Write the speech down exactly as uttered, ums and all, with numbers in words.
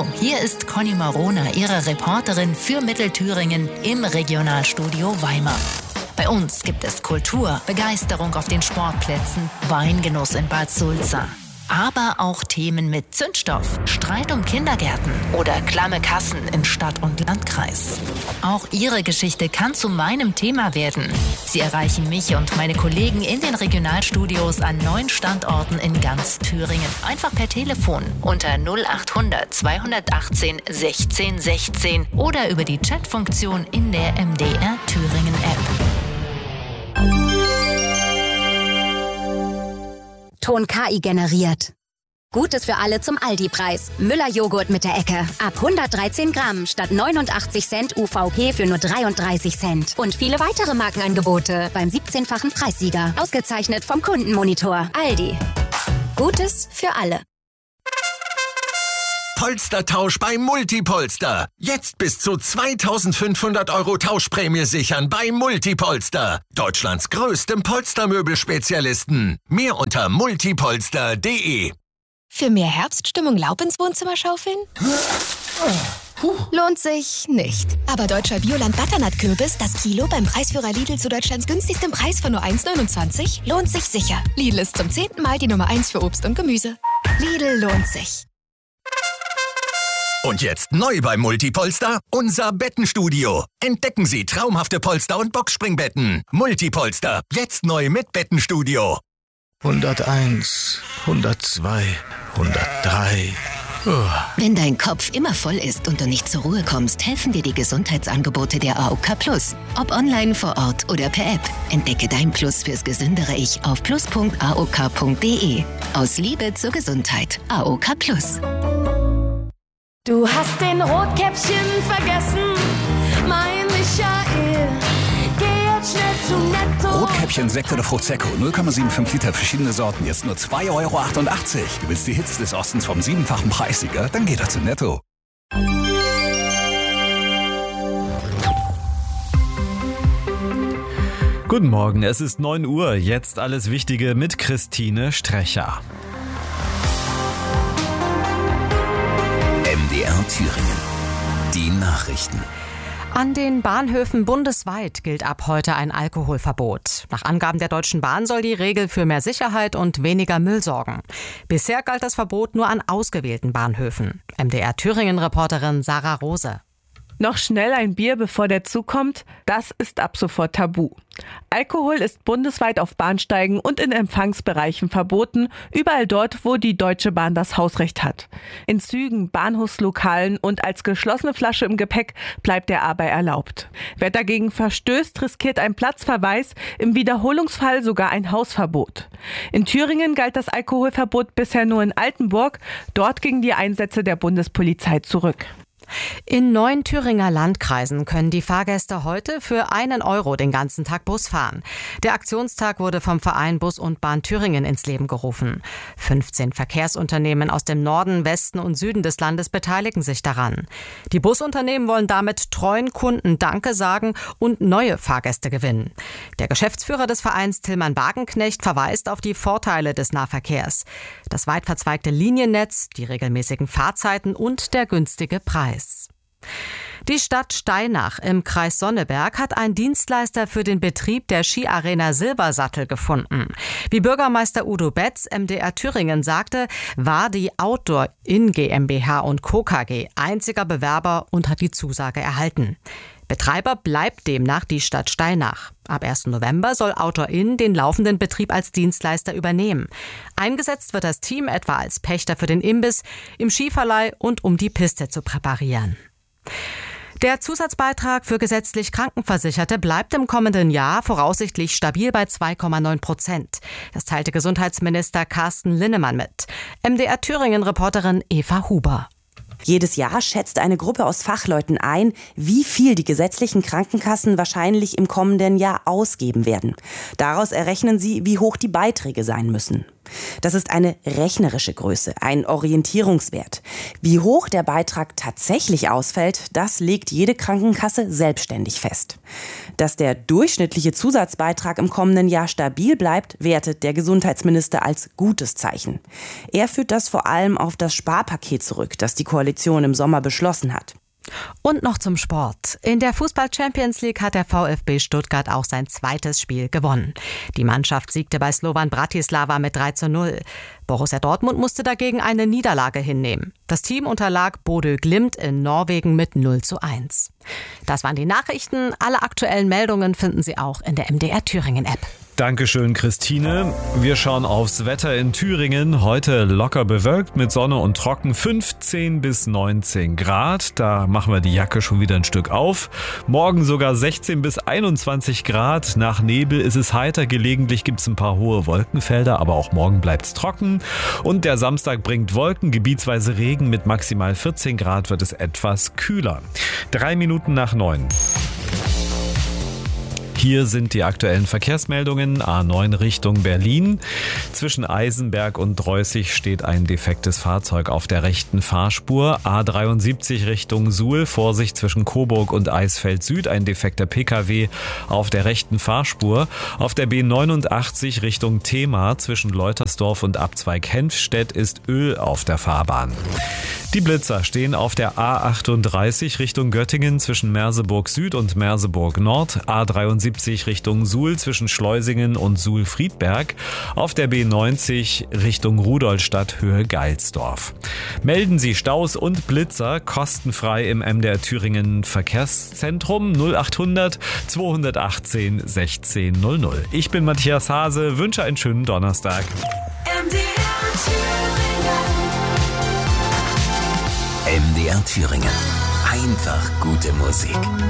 Hallo, hier ist Conny Marona, Ihre Reporterin für Mittelthüringen im Regionalstudio Weimar. Bei uns gibt es Kultur, Begeisterung auf den Sportplätzen, Weingenuss in Bad Sulza. Aber auch Themen mit Zündstoff, Streit um Kindergärten oder klamme Kassen in Stadt und Landkreis. Auch Ihre Geschichte kann zu meinem Thema werden. Sie erreichen mich und meine Kollegen in den Regionalstudios an neun Standorten in ganz Thüringen. Einfach per Telefon unter null achthundert zweihundertachtzehn sechzehn sechzehn oder über die Chatfunktion in der M D R Thüringen App. Ton K I generiert. Gutes für alle zum Aldi-Preis. Müller-Joghurt mit der Ecke. Ab hundertdreizehn Gramm statt neunundachtzig Cent U V P für nur dreiunddreißig Cent. Und viele weitere Markenangebote beim siebzehnfachen Preissieger. Ausgezeichnet vom Kundenmonitor. Aldi. Gutes für alle. Polstertausch bei Multipolster. Jetzt bis zu zweitausendfünfhundert Euro Tauschprämie sichern bei Multipolster. Deutschlands größtem Polstermöbelspezialisten. Mehr unter multipolster punkt de. Für mehr Herbststimmung Laub ins Wohnzimmer schaufeln? Lohnt sich nicht. Aber deutscher Bioland-Butternut-Kürbis, das Kilo beim Preisführer Lidl zu Deutschlands günstigstem Preis von nur eins neunundzwanzig, lohnt sich sicher. Lidl ist zum zehnten Mal die Nummer eins für Obst und Gemüse. Lidl lohnt sich. Und jetzt neu bei Multipolster, unser Bettenstudio. Entdecken Sie traumhafte Polster- und Boxspringbetten. Multipolster, jetzt neu mit Bettenstudio. hunderteins, hundertzwei, hundertdrei. Oh. Wenn dein Kopf immer voll ist und du nicht zur Ruhe kommst, helfen dir die Gesundheitsangebote der A O K Plus. Ob online, vor Ort oder per App. Entdecke dein Plus fürs gesündere Ich auf plus punkt a o k punkt de. Aus Liebe zur Gesundheit. A O K Plus. Du hast den Rotkäppchen vergessen, mein Michael. Geh jetzt schnell zu Netto. Rotkäppchen, Sekt oder Frucht-Secco. null Komma fünfundsiebzig Liter, verschiedene Sorten. Jetzt nur zwei Euro achtundachtzig. Du willst die Hits des Ostens vom siebenfachen Preissieger? Dann geh doch zu Netto. Guten Morgen, es ist neun Uhr. Jetzt alles Wichtige mit Christine Strecher. M D R Thüringen. Die Nachrichten. An den Bahnhöfen bundesweit gilt ab heute ein Alkoholverbot. Nach Angaben der Deutschen Bahn soll die Regel für mehr Sicherheit und weniger Müll sorgen. Bisher galt das Verbot nur an ausgewählten Bahnhöfen. M D R Thüringen-Reporterin Sarah Rose. Noch schnell ein Bier, bevor der Zug kommt, das ist ab sofort tabu. Alkohol ist bundesweit auf Bahnsteigen und in Empfangsbereichen verboten, überall dort, wo die Deutsche Bahn das Hausrecht hat. In Zügen, Bahnhofslokalen und als geschlossene Flasche im Gepäck bleibt er aber erlaubt. Wer dagegen verstößt, riskiert einen Platzverweis, im Wiederholungsfall sogar ein Hausverbot. In Thüringen galt das Alkoholverbot bisher nur in Altenburg, dort gingen die Einsätze der Bundespolizei zurück. In neun Thüringer Landkreisen können die Fahrgäste heute für einen Euro den ganzen Tag Bus fahren. Der Aktionstag wurde vom Verein Bus und Bahn Thüringen ins Leben gerufen. fünfzehn Verkehrsunternehmen aus dem Norden, Westen und Süden des Landes beteiligen sich daran. Die Busunternehmen wollen damit treuen Kunden Danke sagen und neue Fahrgäste gewinnen. Der Geschäftsführer des Vereins Tillmann Wagenknecht verweist auf die Vorteile des Nahverkehrs. Das weit verzweigte Liniennetz, die regelmäßigen Fahrzeiten und der günstige Preis. Die Stadt Steinach im Kreis Sonneberg hat einen Dienstleister für den Betrieb der Skiarena Silbersattel gefunden. Wie Bürgermeister Udo Betz M D R Thüringen sagte, war die Outdoor In GmbH und Co. K G einziger Bewerber und hat die Zusage erhalten. Betreiber bleibt demnach die Stadt Steinach. Ab ersten November soll Outdoor In den laufenden Betrieb als Dienstleister übernehmen. Eingesetzt wird das Team etwa als Pächter für den Imbiss, im Skiverleih und um die Piste zu präparieren. Der Zusatzbeitrag für gesetzlich Krankenversicherte bleibt im kommenden Jahr voraussichtlich stabil bei zwei Komma neun Prozent. Das teilte Gesundheitsminister Carsten Linnemann mit. M D R Thüringen-Reporterin Eva Huber. Jedes Jahr schätzt eine Gruppe aus Fachleuten ein, wie viel die gesetzlichen Krankenkassen wahrscheinlich im kommenden Jahr ausgeben werden. Daraus errechnen sie, wie hoch die Beiträge sein müssen. Das ist eine rechnerische Größe, ein Orientierungswert. Wie hoch der Beitrag tatsächlich ausfällt, das legt jede Krankenkasse selbstständig fest. Dass der durchschnittliche Zusatzbeitrag im kommenden Jahr stabil bleibt, wertet der Gesundheitsminister als gutes Zeichen. Er führt das vor allem auf das Sparpaket zurück, das die Koalition im Sommer beschlossen hat. Und noch zum Sport. In der Fußball-Champions League hat der VfB Stuttgart auch sein zweites Spiel gewonnen. Die Mannschaft siegte bei Slovan Bratislava mit drei zu null. Borussia Dortmund musste dagegen eine Niederlage hinnehmen. Das Team unterlag Bodø Glimt in Norwegen mit null zu eins. Das waren die Nachrichten. Alle aktuellen Meldungen finden Sie auch in der M D R Thüringen-App. Dankeschön, Christine. Wir schauen aufs Wetter in Thüringen. Heute locker bewölkt mit Sonne und trocken, fünfzehn bis neunzehn Grad. Da machen wir die Jacke schon wieder ein Stück auf. Morgen sogar sechzehn bis einundzwanzig Grad. Nach Nebel ist es heiter. Gelegentlich gibt es ein paar hohe Wolkenfelder, aber auch morgen bleibt es trocken. Und der Samstag bringt Wolken, gebietsweise Regen. Mit maximal vierzehn Grad wird es etwas kühler. Drei Minuten nach neun. Hier sind die aktuellen Verkehrsmeldungen. A neun Richtung Berlin. Zwischen Eisenberg und Dreußig steht ein defektes Fahrzeug auf der rechten Fahrspur. A dreiundsiebzig Richtung Suhl. Vorsicht zwischen Coburg und Eisfeld Süd. Ein defekter Pkw auf der rechten Fahrspur. Auf der B neunundachtzig Richtung Thema. Zwischen Leutersdorf und Abzweig Henfstedt ist Öl auf der Fahrbahn. Die Blitzer stehen auf der A achtunddreißig Richtung Göttingen zwischen Merseburg Süd und Merseburg Nord, A dreiundsiebzig Richtung Suhl zwischen Schleusingen und Suhl-Friedberg, auf der B neunzig Richtung Rudolstadt Höhe Geilsdorf. Melden Sie Staus und Blitzer kostenfrei im M D R Thüringen Verkehrszentrum null achthundert zweihundertachtzehn sechzehn null null. Ich bin Matthias Hase, wünsche einen schönen Donnerstag. M D R Thüringen. M D R Thüringen. Einfach gute Musik.